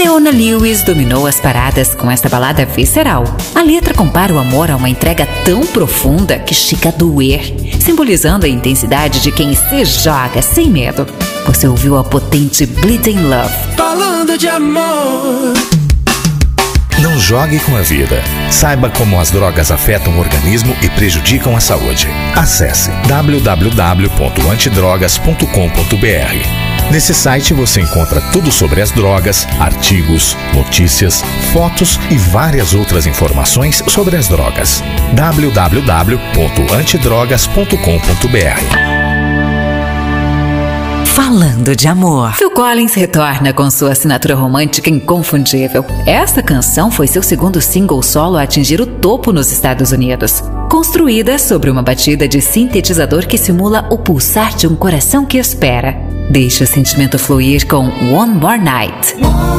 Leona Lewis dominou as paradas com essa balada visceral. A letra compara o amor a uma entrega tão profunda que chega a doer, simbolizando a intensidade de quem se joga sem medo. Você ouviu a potente Bleeding Love. Falando de amor. Não jogue com a vida. Saiba como as drogas afetam o organismo e prejudicam a saúde. Acesse www.antidrogas.com.br. Nesse site você encontra tudo sobre as drogas, artigos, notícias, fotos e várias outras informações sobre as drogas. www.antidrogas.com.br. Falando de amor. Phil Collins retorna com sua assinatura romântica inconfundível. Essa canção foi seu segundo single solo a atingir o topo nos Estados Unidos. Construída sobre uma batida de sintetizador que simula o pulsar de um coração que espera. Deixe o sentimento fluir com One More Night.